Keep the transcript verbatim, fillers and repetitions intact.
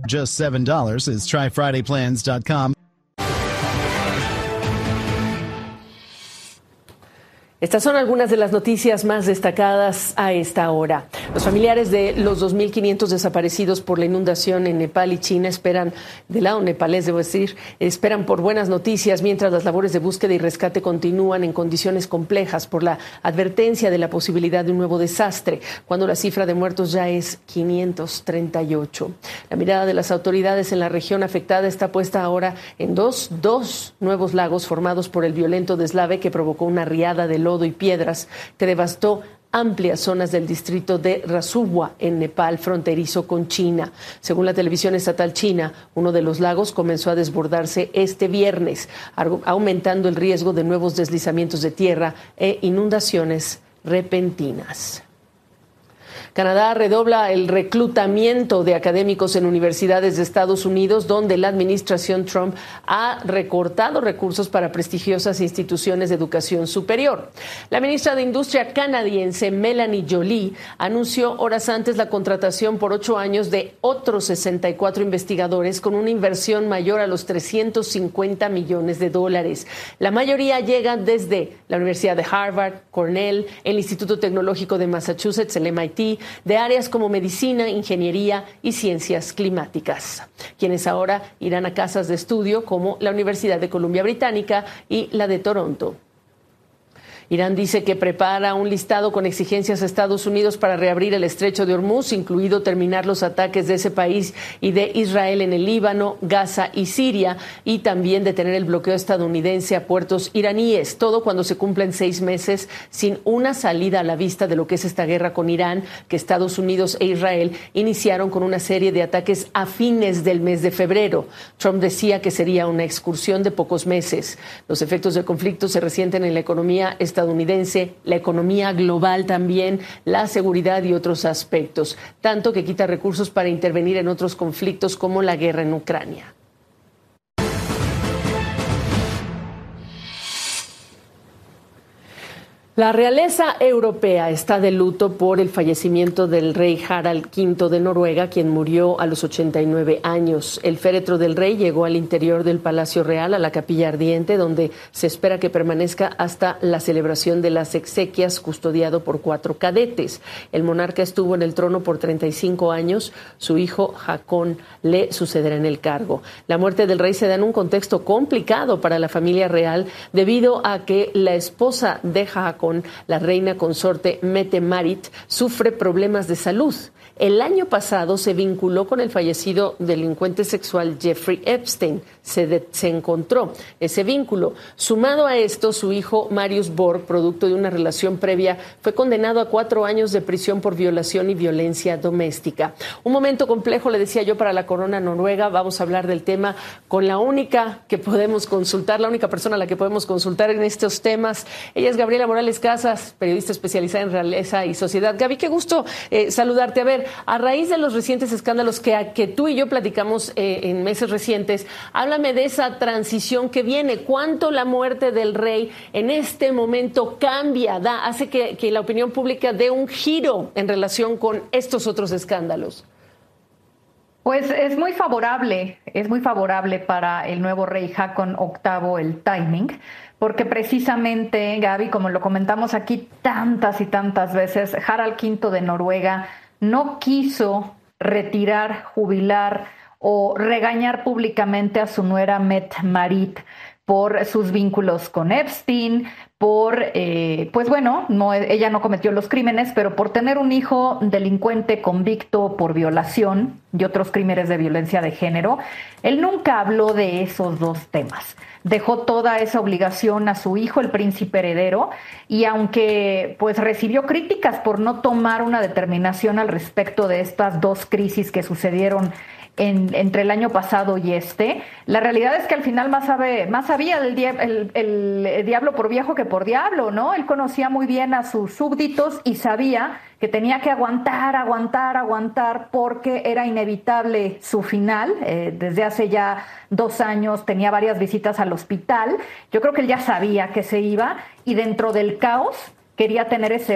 Just seven dollars is try friday plans dot com. Estas son algunas de las noticias más destacadas a esta hora. Los familiares de los dos mil quinientos desaparecidos por la inundación en Nepal y China esperan, del lado nepalés debo decir, esperan por buenas noticias mientras las labores de búsqueda y rescate continúan en condiciones complejas por la advertencia de la posibilidad de un nuevo desastre, cuando la cifra de muertos ya es quinientos treinta y ocho. La mirada de las autoridades en la región afectada está puesta ahora en dos, dos nuevos lagos formados por el violento deslave que provocó una riada de lodo y piedras que devastó amplias zonas del distrito de Rasuwa en Nepal, fronterizo con China. Según la televisión estatal china, uno de los lagos comenzó a desbordarse este viernes, aumentando el riesgo de nuevos deslizamientos de tierra e inundaciones repentinas. Canadá redobla el reclutamiento de académicos en universidades de Estados Unidos, donde la administración Trump ha recortado recursos para prestigiosas instituciones de educación superior. La ministra de Industria canadiense, Melanie Joly, anunció horas antes la contratación por ocho años de otros sesenta y cuatro investigadores con una inversión mayor a los trescientos cincuenta millones de dólares. La mayoría llegan desde la Universidad de Harvard, Cornell, el Instituto Tecnológico de Massachusetts, el M I T, de áreas como medicina, ingeniería y ciencias climáticas, quienes ahora irán a casas de estudio como la Universidad de Columbia Británica y la de Toronto. Irán dice que prepara un listado con exigencias a Estados Unidos para reabrir el estrecho de Hormuz, incluido terminar los ataques de ese país y de Israel en el Líbano, Gaza y Siria, y también detener el bloqueo estadounidense a puertos iraníes, todo cuando se cumplen seis meses sin una salida a la vista de lo que es esta guerra con Irán, que Estados Unidos e Israel iniciaron con una serie de ataques a fines del mes de febrero. Trump decía que sería una excursión de pocos meses. Los efectos del conflicto se resienten en la economía estadounidense estadounidense, la economía global también, la seguridad y otros aspectos, tanto que quita recursos para intervenir en otros conflictos como la guerra en Ucrania. La realeza europea está de luto por el fallecimiento del rey Harald quinto de Noruega, quien murió a los ochenta y nueve años. El féretro del rey llegó al interior del Palacio Real, a la Capilla Ardiente, donde se espera que permanezca hasta la celebración de las exequias, custodiado por cuatro cadetes. El monarca estuvo en el trono por treinta y cinco años. Su hijo Haakon le sucederá en el cargo. La muerte del rey se da en un contexto complicado para la familia real, debido a que la esposa de Haakon, la reina consorte Mette-Marit, sufre problemas de salud. El año pasado se vinculó con el fallecido delincuente sexual Jeffrey Epstein. Se, de, se encontró ese vínculo. Sumado a esto, su hijo Marius Borg, producto de una relación previa, fue condenado a cuatro años de prisión por violación y violencia doméstica. Un momento complejo, le decía yo, para la corona noruega. Vamos a hablar del tema con la única que podemos consultar, la única persona a la que podemos consultar en estos temas. Ella es Gabriela Morales Casas, periodista especializada en realeza y sociedad. Gaby, qué gusto eh, saludarte. A ver, a raíz de los recientes escándalos que, que tú y yo platicamos eh, en meses recientes, háblame de esa transición que viene. ¿Cuánto la muerte del rey en este momento cambia, da, hace que, que la opinión pública dé un giro en relación con estos otros escándalos? Pues es muy favorable, es muy favorable para el nuevo rey Haakon octavo el timing, porque precisamente, Gaby, como lo comentamos aquí tantas y tantas veces, Harald quinto de Noruega no quiso retirar, jubilar o regañar públicamente a su nuera Mette-Marit por sus vínculos con Epstein, por, eh, pues bueno, no, ella no cometió los crímenes, pero por tener un hijo delincuente convicto por violación y otros crímenes de violencia de género. Él nunca habló de esos dos temas. Dejó toda esa obligación a su hijo, el príncipe heredero, y aunque pues recibió críticas por no tomar una determinación al respecto de estas dos crisis que sucedieron En, entre el año pasado y este, la realidad es que al final más sabe, más sabía del dia, el, el, el diablo por viejo que por diablo, ¿no? Él conocía muy bien a sus súbditos y sabía que tenía que aguantar, aguantar, aguantar, porque era inevitable su final. Eh, desde hace ya dos años tenía varias visitas al hospital. Yo creo que él ya sabía que se iba, y dentro del caos quería tener ese